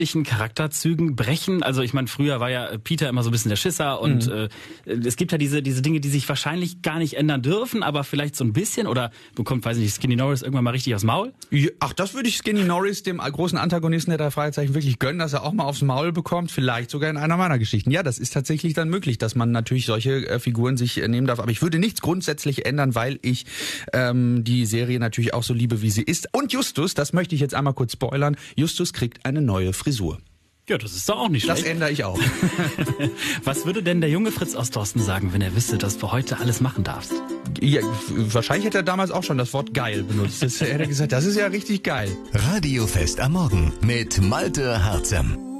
Charakterzügen brechen? Also ich meine, früher war ja Peter immer so ein bisschen der Schisser und es gibt ja diese Dinge, die sich wahrscheinlich gar nicht ändern dürfen, aber vielleicht so ein bisschen, oder bekommt, weiß ich nicht, Skinny Norris irgendwann mal richtig aufs Maul? Ja, ach, das würde ich Skinny Norris, dem großen Antagonisten der 3 Fragezeichen, wirklich gönnen, dass er auch mal aufs Maul bekommt, vielleicht sogar in einer meiner Geschichten. Ja, das ist tatsächlich dann möglich, dass man natürlich solche Figuren sich nehmen darf, aber ich würde nichts grundsätzlich ändern, weil ich die Serie natürlich auch so liebe, wie sie ist. Und Justus, das möchte ich jetzt einmal kurz spoilern, Justus kriegt eine neue Frisur. Ja, das ist doch auch nicht schlecht. Das ändere ich auch. Was würde denn der junge Fritz aus Dorsten sagen, wenn er wüsste, dass du heute alles machen darfst? Ja, wahrscheinlich hätte er damals auch schon das Wort geil benutzt. Das hätte er gesagt, das ist ja richtig geil. Radiofest am Morgen mit Malte Harzem.